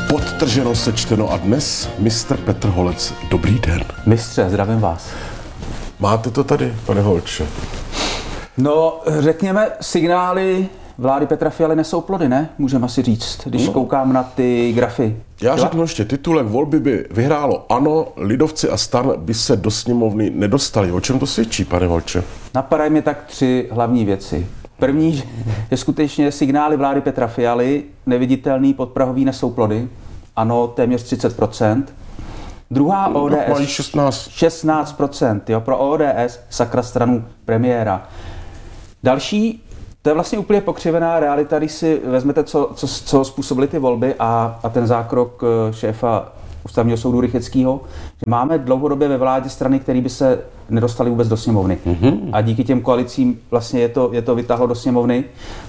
Podtrženo, sečteno a dnes mistr Petr Holec. Dobrý den. Mistře, zdravím vás. Máte to tady, pane Holče? No, řekněme, signály vlády Petra Fialy nesou plody, ne? Můžeme asi říct, když koukám na ty grafy. Já řeknu ještě, titulek volby by vyhrálo ANO, lidovci a STAN by se do sněmovny nedostali. O čem to svědčí, pane Holče? Napadají mi tak 3 hlavní věci. První, že skutečně signály vlády Petra Fialy, neviditelný podprahový, nesou plody. ANO téměř 30%. Druhá ODS, mají 16%, jo, pro ODS, sakra stranu premiéra. Další, to je vlastně úplně pokřivená realita, když si vezmete, co způsobily ty volby a ten zákrok šéfa Ústavního soudu Rychetského, že máme dlouhodobě ve vládě strany, které by se nedostaly vůbec do sněmovny. A díky těm koalicím vlastně je to vytáhlo do sněmovny.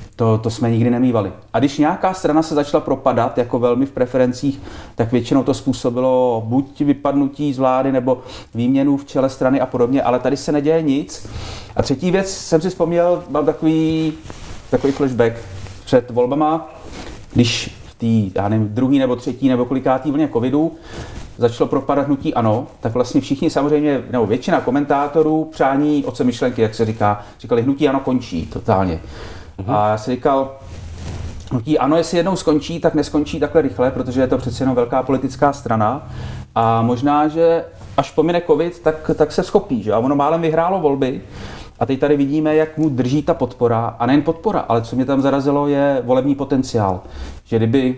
To jsme nikdy nemívali. A když nějaká strana se začala propadat, jako velmi v preferencích, tak většinou to způsobilo buď vypadnutí z vlády, nebo výměnu v čele strany a podobně, ale tady se neděje nic. A třetí věc, jsem si vzpomněl, mám takový flashback před volbama, když v té, já nevím, druhý nebo třetí nebo kolikátý vlně covidu začalo propadat hnutí ANO, tak vlastně všichni samozřejmě, nebo většina komentátorů přání otce myšlenky, jak se říkali, hnutí ANO končí totálně. A já si říkal, hnutí ANO, jestli jednou skončí, tak neskončí takhle rychle, protože je to přece jenom velká politická strana a možná, že až pomine covid, tak se schopí, že? A ono málem vyhrálo volby a teď tady vidíme, jak mu drží ta podpora, a nejen podpora, ale co mě tam zarazilo, je volební potenciál, že kdyby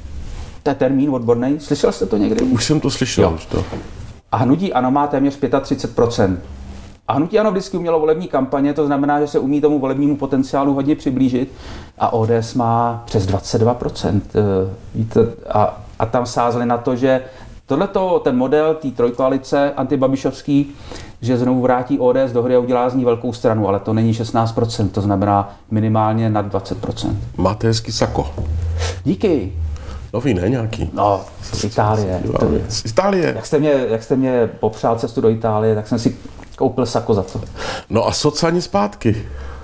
to je termín odborný, slyšel jste to někdy? Už jsem to slyšel. Už to. A hnutí ANO má téměř 35%. A hnutí ANO vždycky umělo volební kampaně, to znamená, že se umí tomu volebnímu potenciálu hodně přiblížit. A ODS má přes 22%. Víte, a tam sázeli na to, že ten model té trojkoalice antibabišovský, že znovu vrátí ODS do hry a udělá z ní velkou stranu, ale to není 16%, to znamená minimálně nad 20%. Máte hezký sako. Díky. Nový, ne nějaký? No, z Itálie. Z Itálie. Jak jste mě popřál cestu do Itálie, tak jsem si koupil sako za to. No a socani zpátky.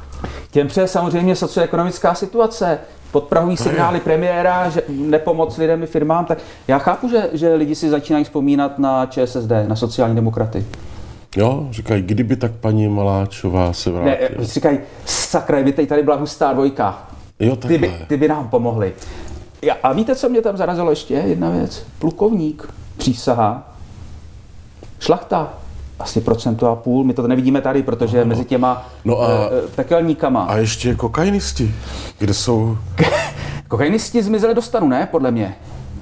Těm přeje samozřejmě socioekonomická situace, podprahový signály premiéra, že nepomoc lidem i firmám, tak já chápu, že lidi si začínají vzpomínat na ČSSD, na sociální demokraty. Jo, říkají, kdyby tak paní Maláčová se vrátila. Ne, říkají, sakra, by tady byla hustá dvojka. Jo, ty by nám pomohli. A víte, co mě tam zarazilo ještě? Jedna věc. Plukovník, přísaha, Šlachta. Asi 1,5%, my to nevidíme tady, protože mezi těma pekelníkama. A ještě kokainisti, kde jsou? Kokainisti zmizeli do stanu, ne? Podle mě.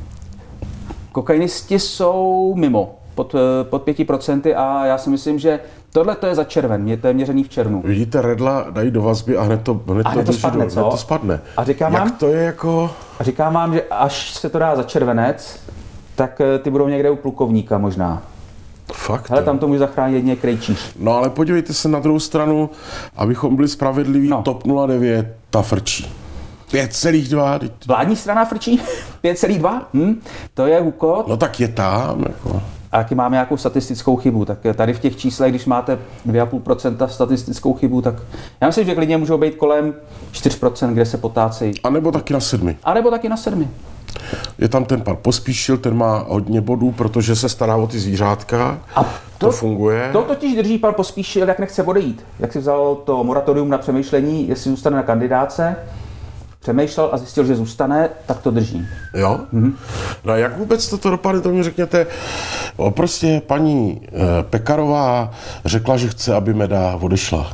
Kokainisti jsou mimo, pod 5% a já si myslím, že tohle to je za červen, to je měřený v červnu. Vidíte, Redla dají do vazby a hned to spadne, co? Hned to spadne. A říkám jak to je jako? A říkám vám, že až se to dá za červenec, tak ty budou někde u plukovníka možná. Fakt? Hele, tam to může zachránit jedině Krejčíř. No ale podívejte se na druhou stranu, abychom byli spravedliví, TOP 09, ta frčí. 5,2. Vládní strana frčí? 5,2? To je hukot. No tak je tam. Jako. A taky máme nějakou statistickou chybu, tak tady v těch číslech, když máte 2,5% statistickou chybu, tak já myslím, že klidně můžou být kolem 4%, kde se potácejí. A nebo taky na 7. Je tam ten pan Pospíšil, ten má hodně bodů, protože se stará o ty zvířátka. A to funguje. To totiž drží pan Pospíšil, jak nechce odejít. Jak si vzal to moratorium na přemýšlení, jestli zůstane na kandidáce, přemýšlel a zjistil, že zůstane, tak to drží. Jo? No a jak vůbec toto dopadne, to mi řekněte. Prostě paní Pekarová řekla, že chce, aby Meda odešla.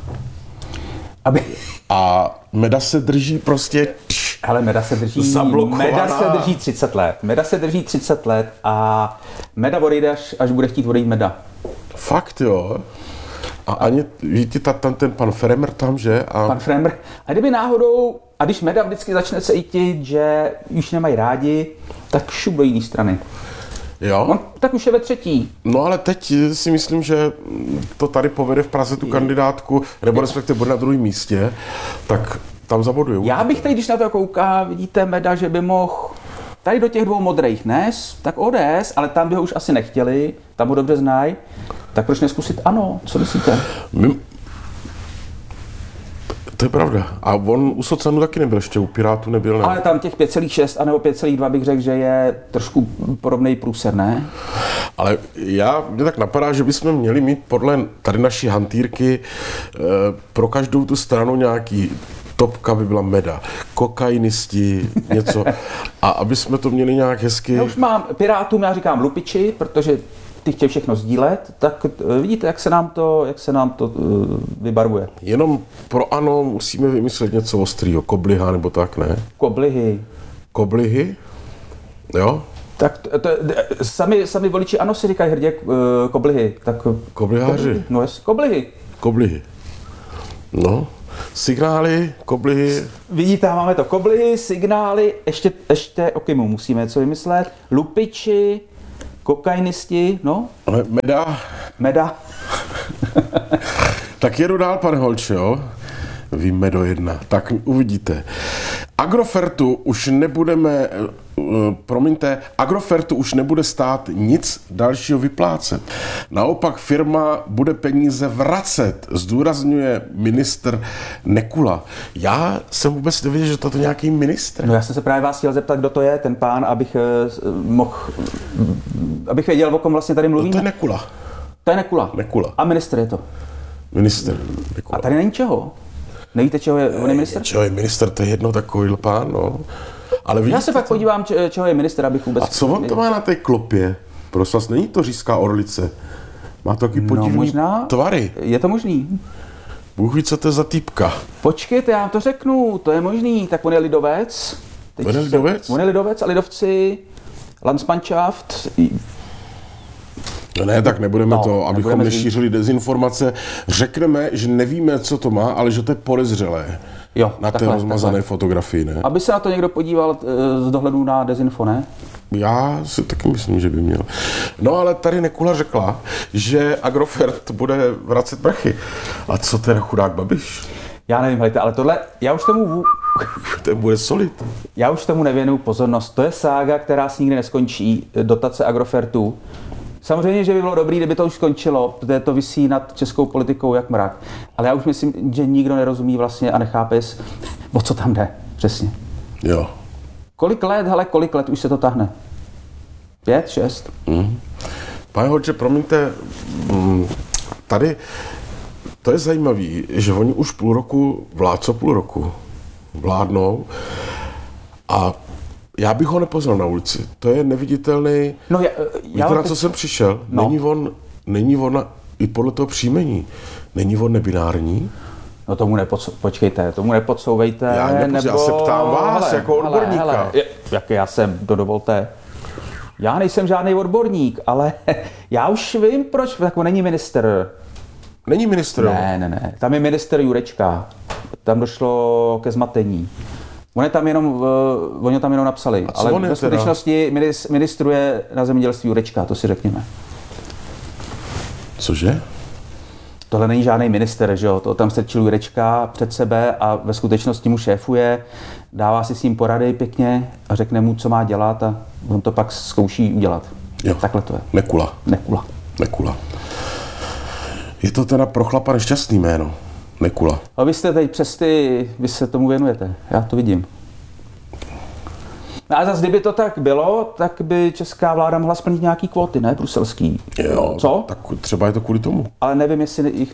A Meda se drží prostě... Hele, Meda se drží 30 let a Meda odejde, až bude chtít odejít Meda. Fakt jo? A ani, víte, tam ten pan Fremer tam, že? Pan Fremer. A kdyby náhodou, a když Meda vždycky začne se cítit, že už nemají rádi, tak šup do jiné strany. Jo? On tak už je ve třetí. No ale teď si myslím, že to tady povede v Praze tu kandidátku, nebo respektive bude na druhém místě, tak tam zabodujou. Já bych teď, když na to kouká, vidíte Meda, že by mohl tady do těch 2 modrých nes, tak ODS, ale tam by ho už asi nechtěli, tam ho dobře znají, tak proč neskusit ANO? Co myslíte? To je pravda. A on u Socanu taky nebyl, ještě u Pirátů nebyl. Ne? Ale tam těch 5,6 anebo 5,2 bych řekl, že je trošku podobný průser, ne? Ale mě tak napadá, že bychom měli mít podle tady naší hantýrky pro každou tu stranu nějaký topka by byla meda, kokainisti, něco. A aby jsme to měli nějak hezky... Já už mám Pirátům, já říkám lupiči, protože ty chtějí všechno sdílet, tak vidíte, jak se nám to vybarvuje. Jenom pro ANO musíme vymyslet něco ostrýho, kobliha nebo tak, ne? Koblihy. Koblihy? Jo? Tak sami voliči ANO si říkají hrdě koblihy. Tak, Kobliháři? No jest, koblihy. Koblihy. No, signály, koblihy. Vidíte, máme to koblihy, signály, ještě o Kimu musíme něco vymyslet. Lupiči, kokainisti, no. Ale Meda. Tak jedu dál, pane Holče, jo? Víme do jedna. Tak uvidíte. Agrofertu už nebude stát nic dalšího vyplácet. Naopak firma bude peníze vracet, zdůrazňuje ministr Nekula. Já jsem vůbec nevěděl, že to je nějaký ministr. No já jsem se právě vás chtěl zeptat, kdo to je, ten pán, abych věděl, o kom vlastně tady mluvíme. No to je Nekula. To je Nekula. Nekula. A ministr je to. Ministr Nekula. A tady není čeho. Nevíte, čeho je, on je ministr? Čeho je ministr, to je jedno takový pán, no. Ale Já se pak podívám, čeho je ministr, abych vůbec... A co on to má na té klopě? Prosím vás, není to říšská orlice. Má to taky podivný tvary. Je to možný. Bůh ví, co to je za týpka. Počkejte, já vám to řeknu, to je možný. Tak on je lidovec. On je lidovec? On je lidovec a lidovci, Landsmannschaft. No ne, tak nebudeme abychom nešířili dezinformace. Řekneme, že nevíme, co to má, ale že to je podezřelé. Jo, na té rozmazané fotografii, ne? Aby se na to někdo podíval z dohledu na dezinfo, ne? Já si taky myslím, že by měl. No ale tady Nekula řekla, že Agrofert bude vracet prachy. A co teda chudák Babiš? Já nevím, hejte, ale tohle, já už tomu... Ten bude solit. Já už tomu nevěnuju pozornost. To je sága, která s nikdy neskončí, dotace Agrofertu. Samozřejmě, že by bylo dobré, kdyby to už skončilo, protože to visí nad českou politikou jak mrak. Ale já už myslím, že nikdo nerozumí vlastně a nechápe, o co tam jde. Přesně. Jo. Kolik let už se to tahne? 5, 6? Pane Holče, promiňte, tady to je zajímavý, že oni už půl roku vládnou a já bych ho nepoznal na ulici. To je neviditelný. No víte, na co jsem přišel? No. Není on i podle toho příjmení. Není on nebinární? No tomu nepodsouvejte. Já se ptám vás jako odborníka. Jak já jsem, to dovolte. Já nejsem žádný odborník, ale já už vím, proč. Tak on není ministr. Není ministr? Ne. Tam je ministr Jurečka. Tam došlo ke zmatení. Oni ho tam jenom napsali, ale ve skutečnosti ministruje na zemědělství Jurečka, to si řekněme. Cože? Tohle není žádný minister, že jo? To tam strčil Jurečka před sebe a ve skutečnosti mu šéfuje, dává si s ním porady pěkně a řekne mu, co má dělat a on to pak zkouší udělat. Jo. Takhle to je. Nekula. Je to teda pro chlapa nešťastný jméno. Nekula. A vy jste teď vy se tomu věnujete, já to vidím. A zase, kdyby to tak bylo, tak by česká vláda mohla splnit nějaký kvóty, ne? Bruselský. Jo, co? Tak třeba je to kvůli tomu. Ale nevím, jestli jich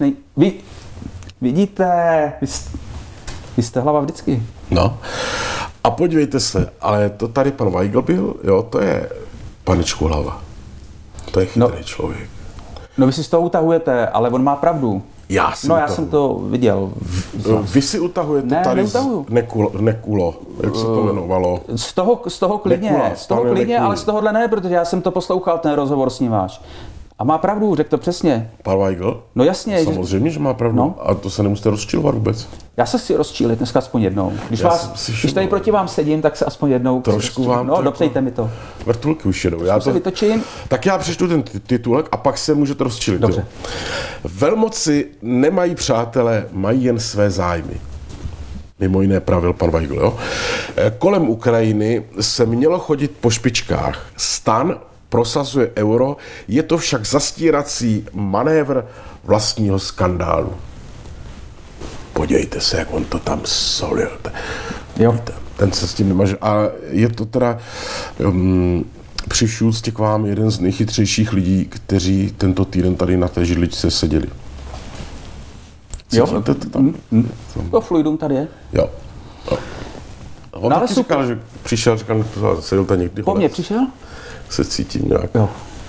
vidíte, vy jste hlava vždycky. No. A podívejte se, ale to tady pan Weigl byl, jo, to je paničku hlava. To je chytrý člověk. No vy si z toho utahujete, ale on má pravdu. Já jsem to viděl. Vy si utahujete tady Nekulo, jak se to jmenovalo? Z toho klidně, ale z tohohle ne, protože já jsem to poslouchal, ten rozhovor s ním váš. A má pravdu, řekl to přesně. Pan Weigl? No jasně. Samozřejmě, že má pravdu. No. A to se nemusíte rozčilovat vůbec. Já se chci rozčílit dneska aspoň jednou. Když tady proti vám sedím, tak se aspoň jednou... Trošku vám... No, dopřejte mi to. Vrtulky už jedou. Já to vytočím. Tak já přečtu ten titulek a pak se můžete rozčilit. Dobře. Velmoci nemají přátele, mají jen své zájmy. Mimo jiné pravil pan Weigl, jo. Kolem Ukrajiny se mělo chodit po špičkách. STAN prosazuje euro, je to však zastírací manévr vlastního skandálu. podívejte se, jak on to tam solil. Jo. Ten se s tím nemaže. A je to teda při Šulcě k vám jeden z nejchytřejších lidí, kteří tento týden tady na té židličce seděli. Jo, to fluidum tady je. Jo. On taky říkal, že přišel, seděl tady někdy. Po mně přišel? Se cítím nějak. Jo.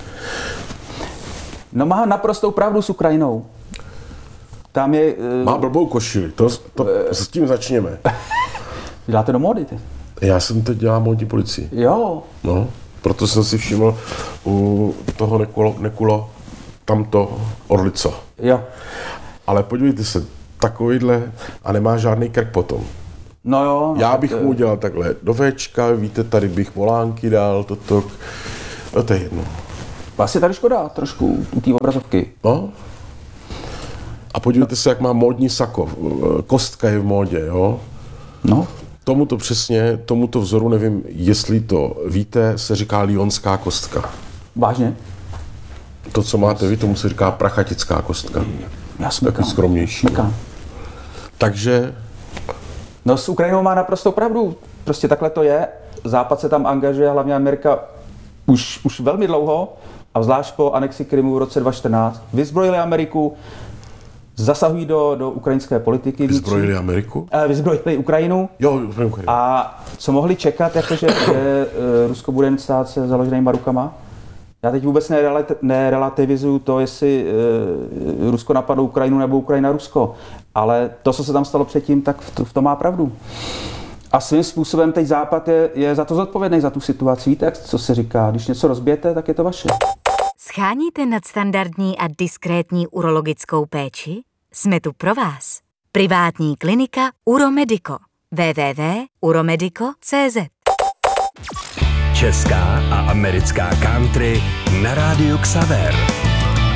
No má naprostou pravdu s Ukrajinou. Tam je... Má blbou košili, to s tím začněme. Děláte do módy, ty? Já jsem teď dělal módní policii. Jo. No, proto jsem si všiml u toho Nekulo tamto orlico. Jo. Ale podívejte se, takovýhle a nemá žádný krk potom. No jo. Já bych mu udělal takhle do Včka, víte, tady bych volánky dal, toto. No to je jedno. Asi tady škoda trošku u té obrazovky. No. A podívejte se, jak má módní sako. Kostka je v módě, jo? No. Tomuto vzoru, nevím, jestli to víte, se říká lionská kostka. Vážně? To, co máte vy, tomu se říká prachatická kostka. Já jsem taky skromnější. Takže... No s Ukrajinou má naprostou pravdu. Prostě takhle to je. Západ se tam angažuje, hlavně Amerika už velmi dlouho, a zvlášť po anexi Krymu v roce 2014. Vyzbrojili Ameriku, zasahují do ukrajinské politiky. Vyzbrojili Ameriku? Vyzbrojili Ukrajinu. Jo, Ukrajinu. A co mohli čekat, jakože že Rusko bude jen stát se založenýma rukama? Já teď vůbec nerelativizuju to, jestli Rusko napadlo Ukrajinu nebo Ukrajina Rusko. Ale to, co se tam stalo předtím, tak v tom má pravdu. A svým způsobem teď Západ je za to zodpovědný, za tu situaci. Víte, co se říká? Když něco rozbijete, tak je to vaše. Scháníte nadstandardní a diskrétní urologickou péči? Jsme tu pro vás. Privátní klinika Uromedico. www.uromedico.cz. Česká a americká country na rádiu Xaver.